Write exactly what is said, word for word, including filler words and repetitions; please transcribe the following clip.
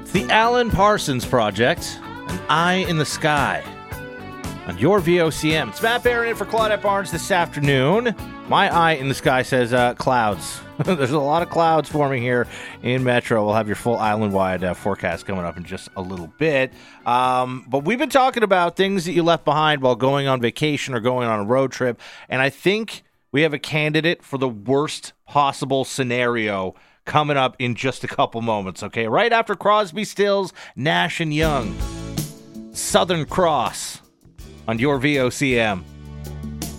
The Alan Parsons Project, An Eye in the Sky, on your V O C M. It's Matt Barron in for Claudette Barnes this afternoon. My eye in the sky says uh, clouds. There's a lot of clouds forming here in Metro. We'll have your full island-wide uh, forecast coming up in just a little bit. Um, but we've been talking about things that you left behind while going on vacation or going on a road trip, and I think we have a candidate for the worst possible scenario coming up in just a couple moments, okay? Right after Crosby, Stills, Nash and Young. Southern Cross on your V O C M.